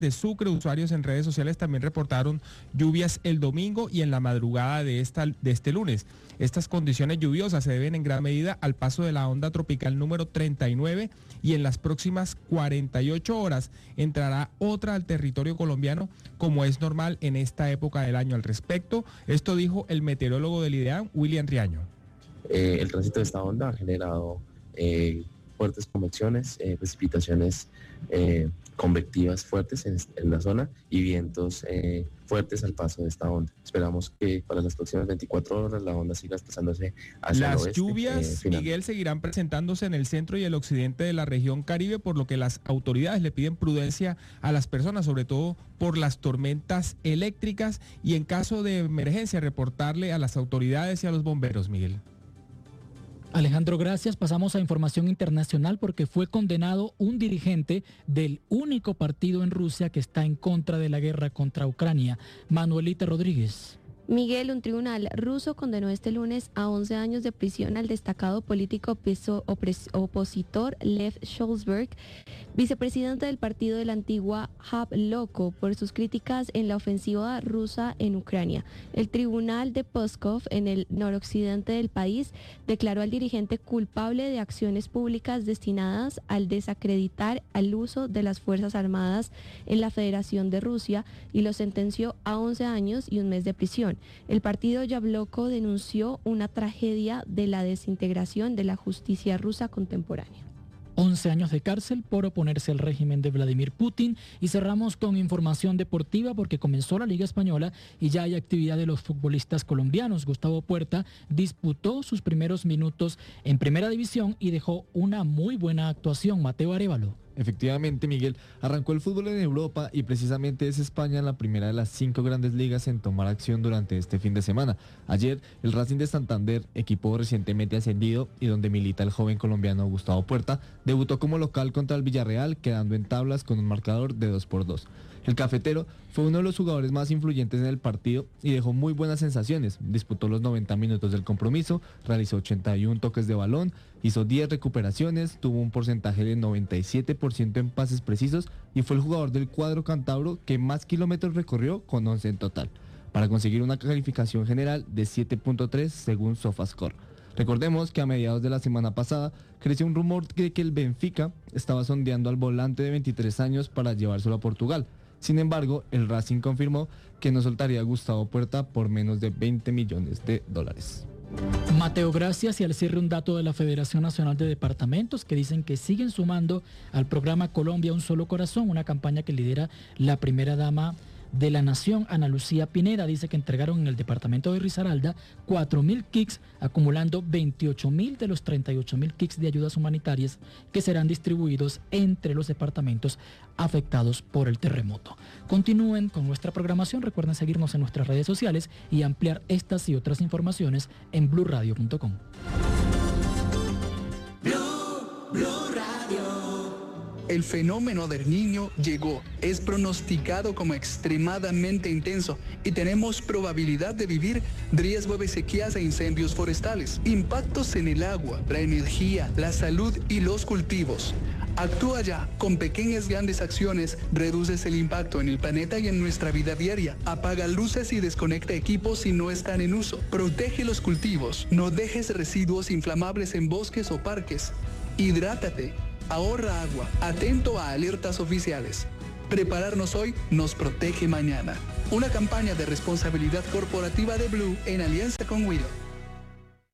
de Sucre, usuarios en redes sociales también reportaron lluvias el domingo y en la madrugada de este lunes. Estas condiciones lluviosas se deben en gran medida al paso de la onda tropical número 39 y en las próximas 48 horas entrará otra al territorio colombiano como es normal en esta época del año. Al respecto, esto dijo el meteorólogo del IDEAM, William Riaño. El tránsito de esta onda ha generado fuertes convecciones, precipitaciones convectivas fuertes en la zona y vientos fuertes al paso de esta onda. Esperamos que para las próximas 24 horas la onda siga desplazándose hacia el oeste. Las lluvias, Miguel, seguirán presentándose en el centro y el occidente de la región Caribe, por lo que las autoridades le piden prudencia a las personas, sobre todo por las tormentas eléctricas, y en caso de emergencia reportarle a las autoridades y a los bomberos, Miguel. Alejandro, gracias. Pasamos a información internacional porque fue condenado un dirigente del único partido en Rusia que está en contra de la guerra contra Ucrania, Manuelita Rodríguez. Miguel, un tribunal ruso condenó este lunes a 11 años de prisión al destacado político opositor Lev Sholzberg, vicepresidente del partido de la antigua Jabloko, por sus críticas en la ofensiva rusa en Ucrania. El tribunal de Pskov, en el noroccidente del país, declaró al dirigente culpable de acciones públicas destinadas al desacreditar al uso de las Fuerzas Armadas en la Federación de Rusia y lo sentenció a 11 años y un mes de prisión. El partido Yabloko denunció una tragedia de la desintegración de la justicia rusa contemporánea. 11 años de cárcel por oponerse al régimen de Vladimir Putin. Y cerramos con información deportiva porque comenzó la Liga Española y ya hay actividad de los futbolistas colombianos. Gustavo Puerta disputó sus primeros minutos en Primera División y dejó una muy buena actuación. Mateo Arévalo. Efectivamente, Miguel, arrancó el fútbol en Europa y precisamente es España la primera de las 5 grandes ligas en tomar acción durante este fin de semana. Ayer, el Racing de Santander, equipo recientemente ascendido y donde milita el joven colombiano Gustavo Puerta, debutó como local contra el Villarreal, quedando en tablas con un marcador de 2-2. El cafetero fue uno de los jugadores más influyentes en el partido y dejó muy buenas sensaciones. Disputó los 90 minutos del compromiso, realizó 81 toques de balón, hizo 10 recuperaciones, tuvo un porcentaje de 97% en pases precisos y fue el jugador del cuadro cántabro que más kilómetros recorrió, con 11 en total, para conseguir una calificación general de 7.3 según Sofascore. Recordemos que a mediados de la semana pasada creció un rumor de que el Benfica estaba sondeando al volante de 23 años para llevárselo a Portugal. Sin embargo, el Racing confirmó que no soltaría a Gustavo Puerta por menos de $20 millones. Mateo, gracias. Y al cierre, un dato de la Federación Nacional de Departamentos que dicen que siguen sumando al programa Colombia Un Solo Corazón, una campaña que lidera la primera dama de la Nación, Ana Lucía Pineda. Dice que entregaron en el departamento de Risaralda 4.000 kits, acumulando 28.000 de los 38.000 kits de ayudas humanitarias que serán distribuidos entre los departamentos afectados por el terremoto. Continúen con nuestra programación, recuerden seguirnos en nuestras redes sociales y ampliar estas y otras informaciones en bluradio.com. El fenómeno del Niño llegó, es pronosticado como extremadamente intenso y tenemos probabilidad de vivir riesgo de sequías e incendios forestales, impactos en el agua, la energía, la salud y los cultivos. Actúa ya, con pequeñas grandes acciones reduces el impacto en el planeta y en nuestra vida diaria. Apaga luces y desconecta equipos si no están en uso. Protege los cultivos, no dejes residuos inflamables en bosques o parques. Hidrátate. Ahorra agua, atento a alertas oficiales. Prepararnos hoy nos protege mañana. Una campaña de responsabilidad corporativa de Blue en alianza con Wido.